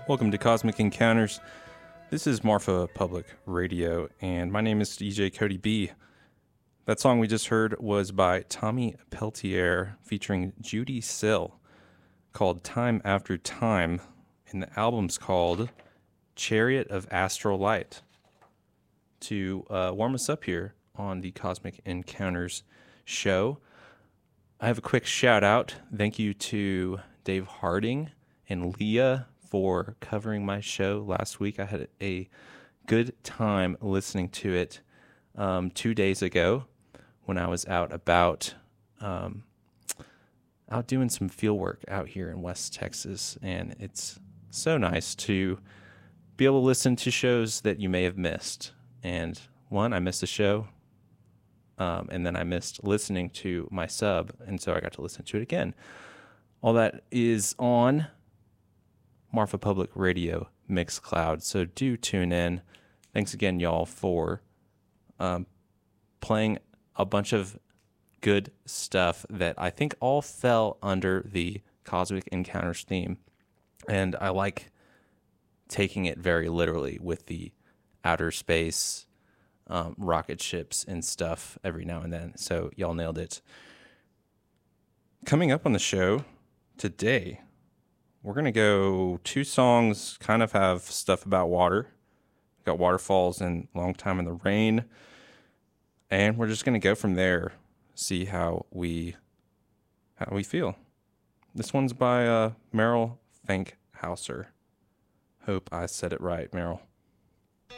Welcome to Cosmic Encounters. This is Marfa Public Radio, and my name is DJ Cody B. That song we just heard was by Tommy Peltier featuring Judy Sill, called Time After Time, and the album's called Chariot of Astral Light. To warm us up here on the Cosmic Encounters show, I have a quick shout out. Thank you to Dave Harding and Leah for covering my show last week. I had a good time listening to it 2 days ago when I was out doing some field work out here in West Texas, and it's so nice to be able to listen to shows that you may have missed. And one, I missed a show, and then I missed listening to my sub, and so I got to listen to it again. All that is on Marfa Public Radio Mixcloud, so do tune in. Thanks again, y'all, for playing a bunch of good stuff that I think all fell under the Cosmic Encounters theme, and I like taking it very literally with the outer space rocket ships and stuff every now and then, so y'all nailed it. Coming up on the show today, we're going to go 2 songs, kind of have stuff about water. We've got Waterfalls and Long Time in the Rain. And we're just going to go from there, see how we feel. This one's by Meryl Fankhauser. Hope I said it right, Meryl.